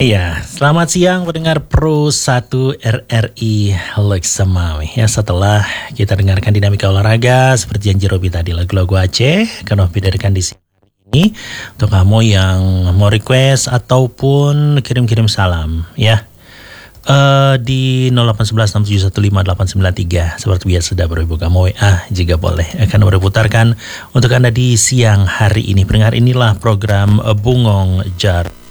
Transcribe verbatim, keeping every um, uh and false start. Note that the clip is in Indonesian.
Iya, selamat siang pendengar Pro satu R R I Lex Semawi. Ya, setelah kita dengarkan dinamika olahraga seperti janji Robi tadi, lagu-lagu Aceh kan Robi dengarkan di sini untuk kamu yang mau request ataupun kirim-kirim salam ya. Uh, di nol delapan satu satu enam tujuh satu lima delapan sembilan tiga seperti biasa sudah Bapak Ibu kamu W A jika boleh akan berputarkan untuk Anda di siang hari ini. Pendengar, inilah program uh, Bungong Jar